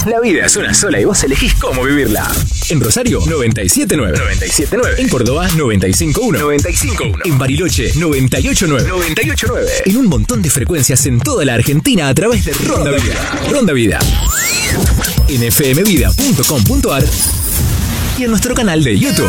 La vida es una sola y vos elegís cómo vivirla. En Rosario, 97.9. 97.9. En Córdoba, 95.1. 95.1. En Bariloche, 98.9. 98.9. En un montón de frecuencias en toda la Argentina a través de Ronda Vida. Ronda Vida. En fmvida.com.ar y en nuestro canal de YouTube.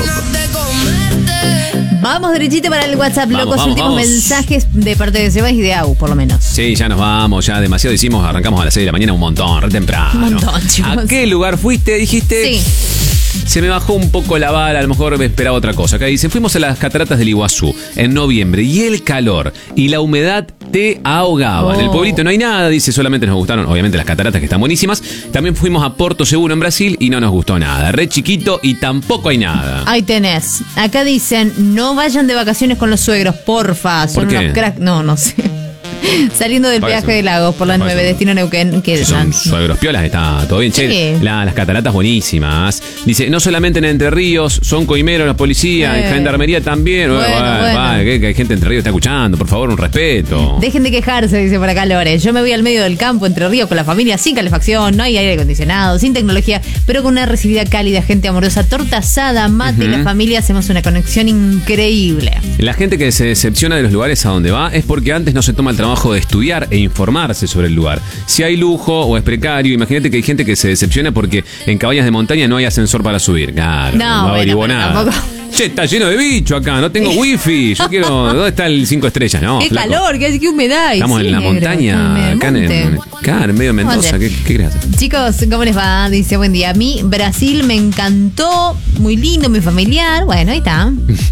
Vamos derechito para el WhatsApp, Vamos, locos. vamos, Últimos vamos. mensajes de parte de Sebas y de Agus, por lo menos. Sí, ya nos vamos, ya demasiado hicimos, arrancamos a las 6 de la mañana un montón, re temprano. Un montón, chicos. ¿A qué lugar fuiste? Dijiste. Sí. Se me bajó un poco la vara, a lo mejor me esperaba otra cosa. Acá dice, fuimos a las cataratas del Iguazú en noviembre y el calor y la humedad te ahogaban. Oh. En el pueblito no hay nada, dice, solamente nos gustaron, obviamente, las cataratas que están buenísimas. También fuimos a Porto Seguro en Brasil y no nos gustó nada. Re chiquito y tampoco hay nada. Ahí tenés. Acá dicen, no vayan de vacaciones con los suegros, porfa. Son ¿Por qué? unos cracks. No sé. Saliendo del Parece- peaje de Lagos por la parece- 9, destino Neuquén. Que Si son suegros piolas, está todo bien. Che, Sí. las cataratas buenísimas. Dice, no solamente en Entre Ríos, son coimeros los policías, en Gendarmería también. Bueno. Que hay gente en Entre Ríos que está escuchando, por favor, un respeto. Dejen de quejarse, dice por acá Lore. Yo me voy al medio del campo, Entre Ríos, con la familia, sin calefacción, no hay aire acondicionado, sin tecnología, pero con una recibida cálida, gente amorosa, torta asada, mate, la familia, hacemos una conexión increíble. La gente que se decepciona de los lugares a donde va es porque antes no se toma el trabajo de estudiar e informarse sobre el lugar. Si hay lujo o es precario, imagínate que hay gente que se decepciona porque en cabañas de montaña no hay ascensor para subir. Claro, No, bueno, averiguó pero nada. tampoco. Che, está lleno de bicho acá, no tengo wifi. Yo quiero. ¿Dónde está el 5 estrellas? No, Qué flaco. calor, qué humedad. Y Estamos sí, en la negro, montaña, acá en medio de Mendoza. Monte. ¿Qué querés hacer? Chicos, ¿cómo les va? Dice, buen día. A mí, Brasil me encantó, muy lindo, muy familiar. Bueno, ahí está.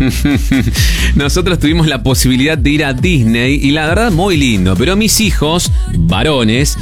Nosotros tuvimos la posibilidad de ir a Disney y la verdad muy lindo, pero mis hijos, varones,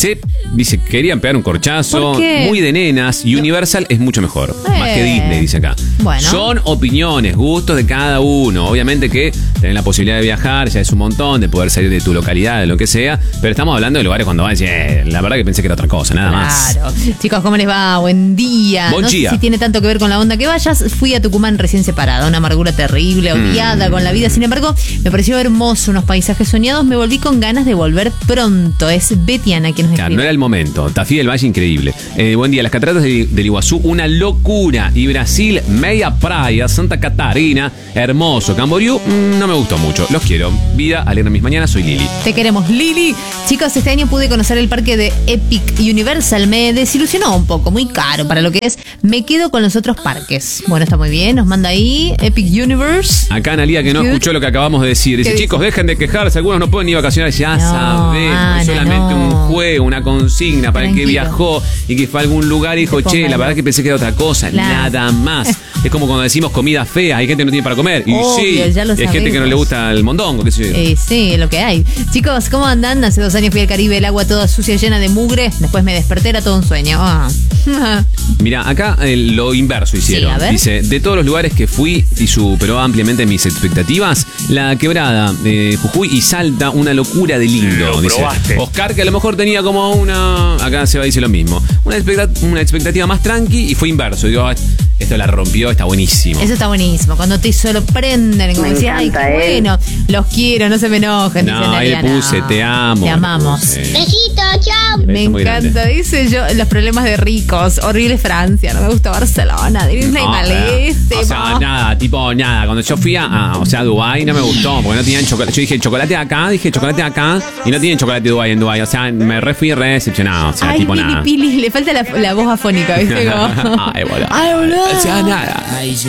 querían pegar un corchazo, ¿Por qué? muy de nenas, y Universal es mucho mejor, más que Disney, dice acá. Bueno. Son opiniones, gustos de cada uno. Obviamente que tener la posibilidad de viajar ya es un montón, de poder salir de tu localidad, de lo que sea, pero estamos hablando de lugares cuando vas, la verdad que pensé que era otra cosa, nada más. Claro. Chicos, ¿cómo les va? Buen día. Buen no día. sé si tiene tanto que ver con la onda que vayas. Fui a Tucumán recién separada, una amargura terrible, odiada con la vida. Sin embargo, me pareció hermoso, unos paisajes soñados. Me volví con ganas de volver pronto. Es Betiana quien nos Claro, escribe. no era el momento. Tafí del Valle, increíble. Buen día. Las cataratas del Iguazú, una locura. Y Brasil, media praia, Santa Catarina, hermoso. Camboriú, no me gustó mucho. Los quiero. Vida, alegre mis mañanas, soy Lili. Te queremos, Lili. Chicos, este año pude conocer el parque de Epic Universal. Me desilusionó un poco, muy caro para lo que es. Me quedo con los otros parques. Bueno, está muy bien. Nos manda ahí Epic Universe. Acá Analia, que no Good. escuchó lo que acabamos de decir. Dice, ¿Qué chicos, dice? dejen de quejarse. Algunos no pueden ni vacacionar. Ya No, sabemos. Ana, Es solamente no. un juego, una consigna para el que Tranquilo. viajó y que fue a algún lugar y dijo, che, Póngalo. la verdad que pensé que era otra cosa. Claro. Nada más. Es como cuando decimos comida fea. Hay gente que no tiene para comer. Y Obvio, sí. ya lo Y hay gente que no sabemos. le gusta el mondongo, qué sé yo. Sí, lo que hay. Chicos, ¿cómo andan? Hace 2 años fui al Caribe, el agua toda sucia, llena de mugre. Después me desperté, era todo un sueño. Ah. Mira, acá lo inverso hicieron. Sí, a ver. Dice, de todos los lugares que fui y superó ampliamente mis expectativas, la Quebrada, Jujuy y Salta, una locura de lindo. Lo Dice probaste. Oscar, que a lo mejor tenía como acá se va a decir lo mismo, una expectativa más tranqui y fue inverso. Digo, esto la rompió, está buenísimo. Eso está buenísimo. Cuando te sorprenden, como decís, ay, qué bueno, los quiero, no se me enojen. No, dice ahí le Nariana. puse, te amo. Te le amamos. puse. Besito, chao. Me Beso muy encanta, grande. dice yo, los problemas de ricos, horrible Francia, no me gusta Barcelona, Disney No, malísimo. o sea, nada. Cuando yo fui a Dubái no me gustó, porque no tenían chocolate. Yo dije chocolate acá, y no tienen chocolate Dubái en Dubái. O sea, me fui re decepcionado. O sea, Ay, tipo Pili nada. Pili, le falta la voz afónica, ¿viste? Como- Ay, boludo. Ay, boludo. O sea, nada.